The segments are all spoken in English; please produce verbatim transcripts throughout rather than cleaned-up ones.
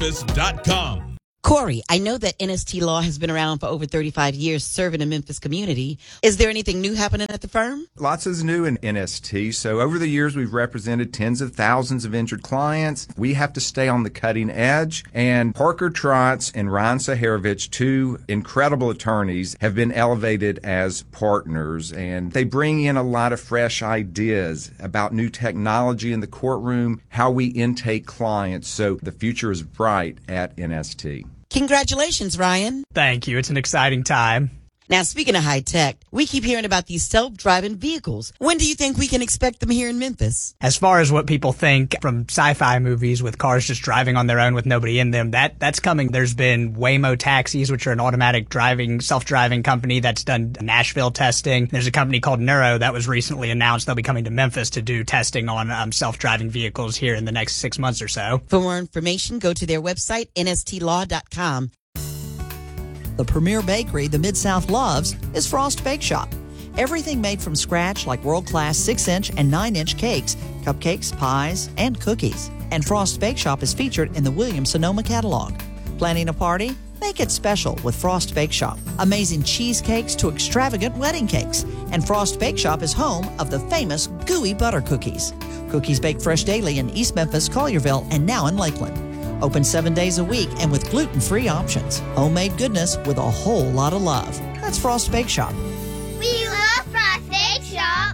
memphis dot com. Corey, I know that N S T Law has been around for over thirty-five years serving the Memphis community. Is there anything new happening at the firm? Lots is new in N S T. So over the years, we've represented tens of thousands of injured clients. We have to stay on the cutting edge. And Parker Trotz and Ryan Saharovich, two incredible attorneys, have been elevated as partners. And they bring in a lot of fresh ideas about new technology in the courtroom, how we intake clients. So the future is bright at N S T. Congratulations, Ryan. Thank you. It's an exciting time. Now, speaking of high tech, we keep hearing about these self-driving vehicles. When do you think we can expect them here in Memphis? As far as what people think from sci-fi movies with cars just driving on their own with nobody in them, that that's coming. There's been Waymo taxis, which are an automatic driving, self-driving company that's done Nashville testing. There's a company called Nuro that was recently announced they'll be coming to Memphis to do testing on um, self-driving vehicles here in the next six months or so. For more information, go to their website, N S T law dot com. The premier bakery the Mid-South loves is Frost Bake Shop. Everything made from scratch like world-class six-inch and nine-inch cakes, cupcakes, pies, and cookies. And Frost Bake Shop is featured in the Williams-Sonoma catalog. Planning a party? Make it special with Frost Bake Shop. Amazing cheesecakes to extravagant wedding cakes. And Frost Bake Shop is home of the famous gooey butter cookies. Cookies baked fresh daily in East Memphis, Collierville, and now in Lakeland. Open seven days a week and with gluten-free options. Homemade goodness with a whole lot of love. That's Frost Bake Shop. We love Frost Bake Shop.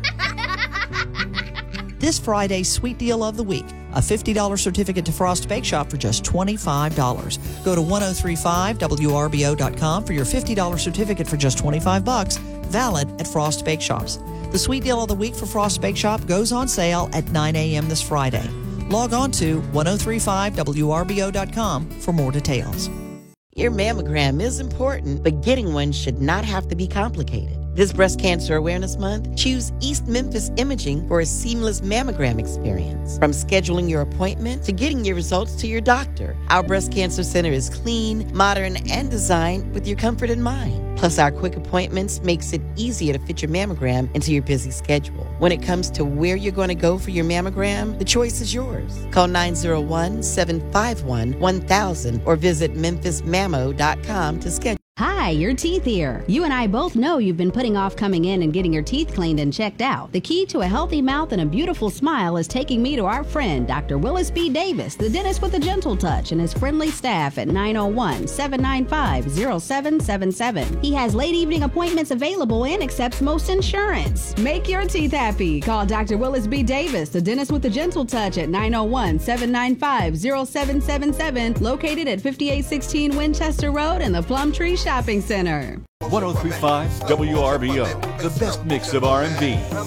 This Friday's sweet deal of the week, a fifty dollars certificate to Frost Bake Shop for just twenty-five dollars. Go to ten thirty-five W R B O dot com for your fifty dollars certificate for just twenty-five bucks, valid at Frost Bake Shops. The sweet deal of the week for Frost Bake Shop goes on sale at nine a.m. this Friday. Log on to ten thirty-five W R B O dot com for more details. Your mammogram is important, but getting one should not have to be complicated. This Breast Cancer Awareness Month, choose East Memphis Imaging for a seamless mammogram experience. From scheduling your appointment to getting your results to your doctor, our Breast Cancer Center is clean, modern, and designed with your comfort in mind. Plus, our quick appointments makes it easier to fit your mammogram into your busy schedule. When it comes to where you're going to go for your mammogram, the choice is yours. Call nine oh one, seven five one, one thousand or visit memphis mammo dot com to schedule. Hi, your teeth here. You and I both know you've been putting off coming in and getting your teeth cleaned and checked out. The key to a healthy mouth and a beautiful smile is taking me to our friend, Doctor Willis B. Davis, the dentist with a gentle touch, and his friendly staff at nine oh one, seven nine five, oh seven seven seven. He has late evening appointments available and accepts most insurance. Make your teeth happy. Call Doctor Willis B. Davis, the dentist with a gentle touch, at nine oh one, seven nine five, oh seven seven seven, located at fifty-eight sixteen Winchester Road in the Plum Tree Shopping Center. ten thirty-five W R B O, the best mix of R and B,